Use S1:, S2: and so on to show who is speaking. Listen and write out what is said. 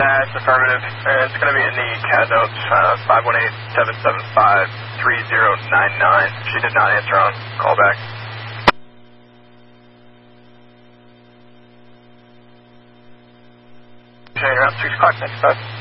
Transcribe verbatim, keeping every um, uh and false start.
S1: That's affirmative. Uh, it's going to be in the C A D notes, uh, five one eight, seven seven five, three zero nine nine. She did not answer on callback. Okay, around six o'clock next time.